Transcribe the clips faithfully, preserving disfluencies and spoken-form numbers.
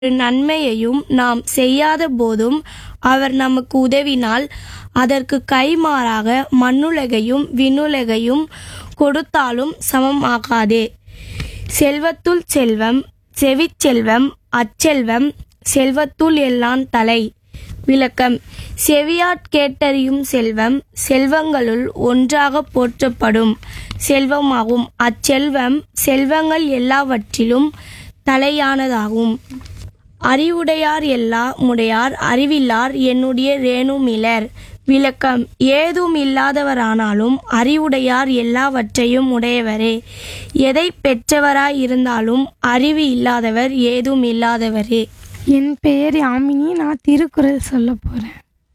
நன்மையையும் நாம் செய்யாத போதும் அவர் நமக்கு உதவினால் அதற்கு கைமாறாக மண்ணுலகையும் விண்ணுலகையும் கொடுத்தாலும் சமமாகாதே. செல்வத்துள் செல்வம், செவிச்செல்வம், அச்செல்வம், செல்வத்துள் எல்லாம் தலை. விளக்கம்: செவியாற் கேட்டறியும் செல்வம் செல்வங்களுள் ஒன்றாக போற்றப்படும் செல்வமாகும். அச்செல்வம் செல்வங்கள் எல்லாவற்றிலும் தலையானதாகும். அறிவுடையார் எல்லா முடையார், அறிவில்லார் என்னுடைய ரேணுமிலர். விளக்கம்: ஏதும் இல்லாதவரானாலும் அறிவுடையார் எல்லாவற்றையும் உடையவரே. எதை பெற்றவராய் இருந்தாலும் அறிவு இல்லாதவர் ஏதும் இல்லாதவரே. என் பெயர் யாமினி. நான் திருக்குறள் சொல்ல போகிறேன்.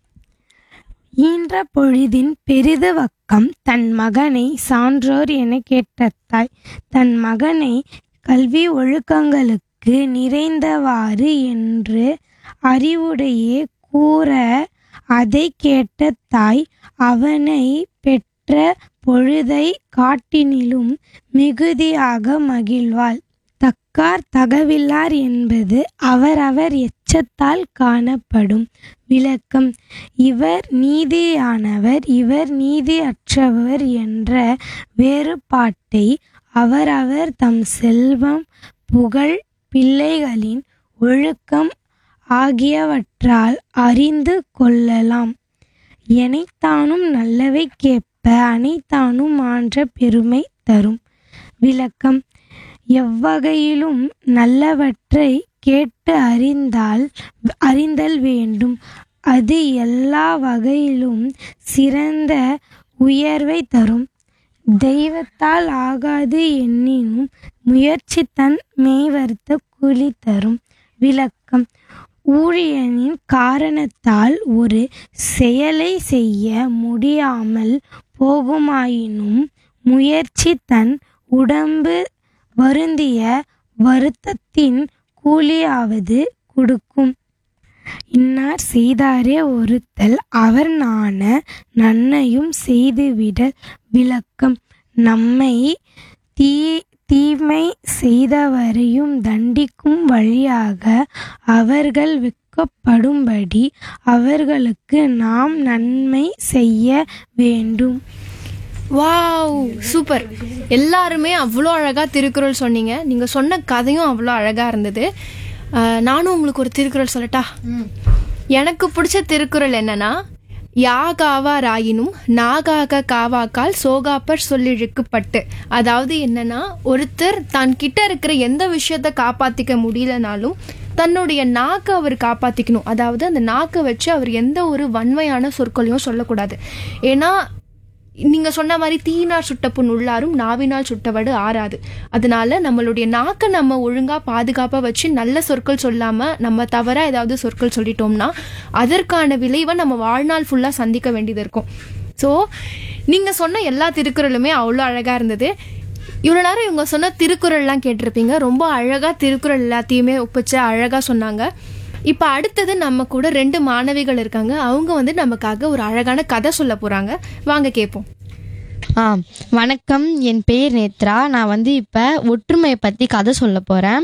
ஈன்ற பொழுதின் பெரிது வக்கம் தன் மகனை சான்றோர் என கேட்ட தாய் தன் மகனை கல்வி ஒழுக்கங்களுக்கு நிறைந்தவாறு என்று அறிவுடையே கூற அதை கேட்ட தாய் அவனை பெற்ற பொழுதை காட்டினிலும் மிகுதியாக மகிழ்வாள். தக்கார் தகவில்லார் என்பது அவரவர் எச்சத்தால் காணப்படும். விளக்கம்: இவர் நீதியானவர், இவர் நீதியற்றவர் என்ற வேறுபாட்டை அவரவர் தம் செல்வம், புகழ், பிள்ளைகளின் ஒழுக்கம் ஆகியவற்றால் அறிந்து கொள்ளலாம். எனைத்தானும் நல்லவை கேட்ப அனைத்தானும் ஆன்ற பெருமை தரும். விளக்கம்: எவ்வகையிலும் நல்லவற்றை கேட்டு அறிந்தால் அறிந்தல் வேண்டும். அது எல்லா வகையிலும் சிறந்த உயர்வை தரும். தெய்வத்தால் ஆகாது எண்ணினும் முயற்சி தன் மெய்வருத்த கூலி தரும். விளக்கம்: ஊழியனின் காரணத்தால் ஒரு செயலை செய்ய முடியாமல் போகுமாயினும் முயற்சி தன் உடம்பு வருந்திய வருத்தத்தின் கூலியாவது கொடுக்கும். இன்னார் செய்தாரே ஒருத்தல் அவர் நாண நன்மையும் செய்துவிடல். விளக்கம்: நம்மை தீ தீமை செய்தவரையும் தண்டிக்கும் வழியாக அவர்கள் வெட்கப்படும்படி அவர்களுக்கு நாம் நன்மை செய்ய வேண்டும். Wow, super! எல்லாருமே அவ்வளோ அழகாக திருக்குறள் சொன்னீங்க. நீங்கள் சொன்ன கதையும் அவ்வளோ அழகாக இருந்தது. நானும் உங்களுக்கு ஒரு திருக்குறள் சொல்லட்டா? எனக்கு பிடிச்ச திருக்குறள் என்னன்னா, யாகாவாராயினும் நாகாக காவாக்கால் சோகாப்பர் சொல்லிழுக்குப்பட்டு. அதாவது என்னன்னா, ஒருத்தர் தான் கிட்ட இருக்கிற எந்த விஷயத்த காப்பாற்றிக்க முடியலனாலும் தன்னுடைய நாக்கை அவர் காப்பாற்றிக்கணும். அதாவது அந்த நாக்கை வச்சு அவர் எந்த ஒரு வன்மையான சொற்களையும் சொல்லக்கூடாது. ஏன்னா நீங்கள் சொன்ன மாதிரி தீயினால் சுட்ட புண் உள்ளாரும் நாவினால் சுட்டவடு ஆறாது. அதனால நம்மளுடைய நாக்கை நம்ம ஒழுங்காக பாதுகாப்பாக வச்சு நல்ல சொற்கள் சொல்லாமல் நம்ம தவறாக ஏதாவது சொற்கள் சொல்லிட்டோம்னா அதற்கான விளைவை நம்ம வாழ்நாள் ஃபுல்லாக சந்திக்க வேண்டியது இருக்கும். ஸோ நீங்கள் சொன்ன எல்லா திருக்குறளுமே அவ்வளோ அழகாக இருந்தது. இவ்வளோ நேரம் இவங்க சொன்ன திருக்குறள்லாம் கேட்டிருப்பீங்க. ரொம்ப அழகாக திருக்குறள் எல்லாத்தையுமே ஒப்பிச்சு அழகாக சொன்னாங்க. இப்போ அடுத்தது நம்ம கூட ரெண்டு மாணவிகள் இருக்காங்க. அவங்க வந்து நமக்காக ஒரு அழகான கதை சொல்ல போகிறாங்க. வாங்க கேட்போம். ஆ வணக்கம், என் பெயர் நேத்ரா. நான் வந்து இப்போ ஒற்றுமையை பற்றி கதை சொல்ல போகிறேன்.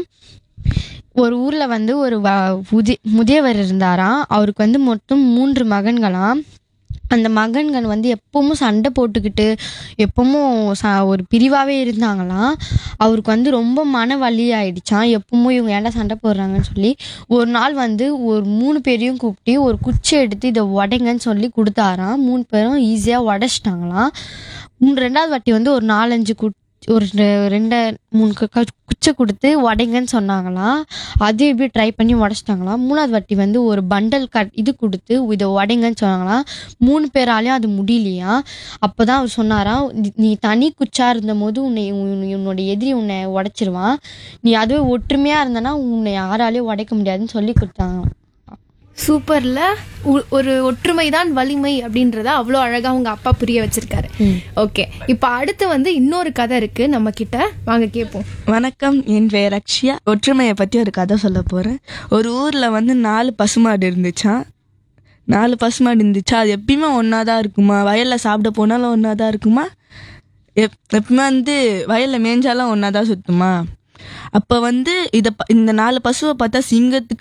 ஒரு ஊரில் வந்து ஒரு வ முதி முதியவர் இருந்தாராம். அவருக்கு வந்து மொத்தம் மூன்று மகன்களாம். அந்த மகன்கள் வந்து எப்பவும் சண்டை போட்டுக்கிட்டு எப்பவும் ச ஒரு பிரிவாகவே இருந்தாங்களாம். அவருக்கு வந்து ரொம்ப மன வலி ஆயிடுச்சான். எப்பவும் இவங்க ஏன்டா சண்டை போடுறாங்கன்னு சொல்லி ஒரு நாள் வந்து ஒரு மூணு பேரையும் கூப்பிட்டு ஒரு குச்சி எடுத்து இதை உடைங்கன்னு சொல்லி கொடுத்தாராம். மூணு பேரும் ஈஸியாக உடச்சிட்டாங்களாம். ரெண்டாவது வாட்டி வந்து ஒரு நாலஞ்சு கு ஒரு ரெண்டு மூணு குச்சை கொடுத்து உடைங்கன்னு சொன்னாங்களாம். அது எப்படி ட்ரை பண்ணி உடச்சிட்டாங்களாம். மூணாவது வாட்டி வந்து ஒரு பண்டல் கட் இது கொடுத்து இதை உடைங்கன்னு சொன்னாங்களாம். மூணு பேராலையும் அது முடியலையா. அப்போ தான் அவர் சொன்னாராம், நீ தனி குச்சா இருந்த போது உன்னை உன்னோட எதிரி உன்னை உடைச்சிருவான், நீ அதுவே ஒற்றுமையாக இருந்தனா உன்னை யாராலையும் உடைக்க முடியாதுன்னு சொல்லி கொடுத்தாங்க. சூப்பர்ல, ஒரு ஒற்றுமை தான் வலிமை அப்படின்றத அவ்வளோ அழகா உங்க அப்பா புரிய வச்சிருக்காரு. ஓகே, இப்போ அடுத்து வந்து இன்னொரு கதை இருக்கு நம்ம கிட்ட, வாங்க கேட்போம். வணக்கம், என் பெயர் அக்ஷயா. ஒற்றுமையை பற்றி ஒரு கதை சொல்ல போகிறேன். ஒரு ஊரில் வந்து நாலு பசுமாடு இருந்துச்சான். நாலு பசுமாடு இருந்துச்சா, அது எப்பயுமே ஒன்றா தான் இருக்குமா. வயலில் சாப்பிட போனாலும் ஒன்றா தான் இருக்குமா. எப் எப்பவுமே வந்து வயலில் மேய்ஞ்சாலும் ஒன்றா தான் சுற்றுமா. அப்போ வந்து இதை இந்த நாலு பசுவை பார்த்தா சிங்கத்துக்கு